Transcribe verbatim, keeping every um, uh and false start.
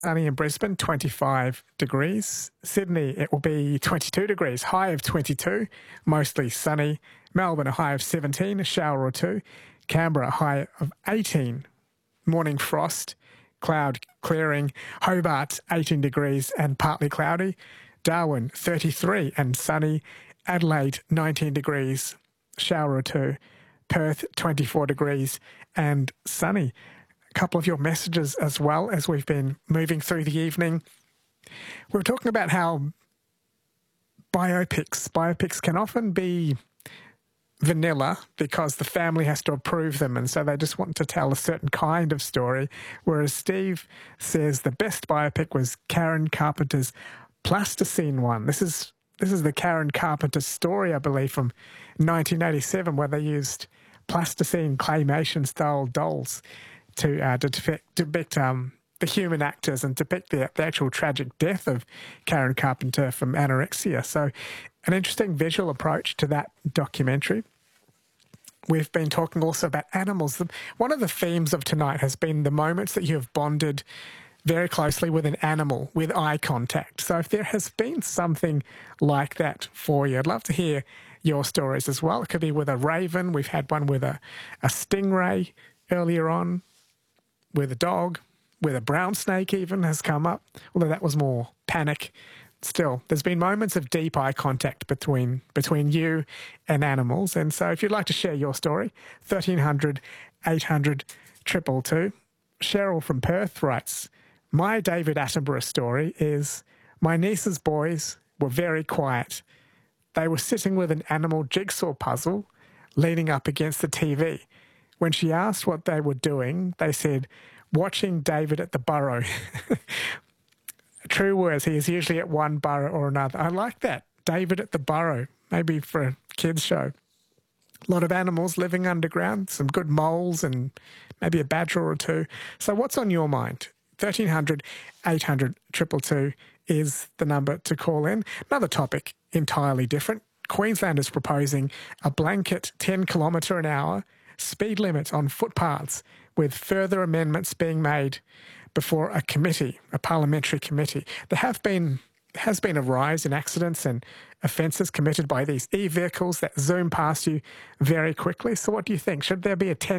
Sunny in Brisbane, twenty-five degrees. Sydney, it will be twenty-two degrees, high of twenty-two, mostly sunny. Melbourne, a high of seventeen, a shower or two. Canberra, a high of eighteen, morning frost, cloud clearing. Hobart, eighteen degrees and partly cloudy. Darwin, thirty-three and sunny. Adelaide, nineteen degrees, shower or two. Perth, twenty-four degrees and sunny. A couple of your messages as well as we've been moving through the evening. We were talking about how biopics, biopics can often be vanilla because the family has to approve them, and so they just want to tell a certain kind of story. Whereas Steve says the best biopic was Karen Carpenter's Plasticine one. This is this is the Karen Carpenter story, I believe, from nineteen eighty-seven, where they used plasticine claymation-style dolls to uh, depict, depict um, the human actors and depict the, the actual tragic death of Karen Carpenter from anorexia. So an interesting visual approach to that documentary. We've been talking also about animals. One of the themes of tonight has been the moments that you have bonded very closely with an animal, with eye contact. So if there has been something like that for you, I'd love to hear your stories as well. It could be with a raven. We've had one with a, a stingray earlier on, with a dog, with a brown snake even has come up, although that was more panic. Still, there's been moments of deep eye contact between between you and animals. And so if you'd like to share your story, thirteen hundred, eight hundred, two two two. Cheryl from Perth writes, my David Attenborough story is my niece's boys were very quiet. They were sitting with an animal jigsaw puzzle leaning up against the T V. When she asked what they were doing, they said, watching David at the Burrow. True words, he is usually at one burrow or another. I like that. David at the Burrow, maybe for a kids' show. A lot of animals living underground, some good moles and maybe a badger or two. So what's on your mind? thirteen hundred, eight hundred, two two two is the number to call in. Another topic, entirely different. Queensland is proposing a blanket ten kilometre an hour speed limit on footpaths, with further amendments being made before a committee, a parliamentary committee. There have been has been a rise in accidents and offences committed by these e-vehicles that zoom past you very quickly. So what do you think? Should there be a ten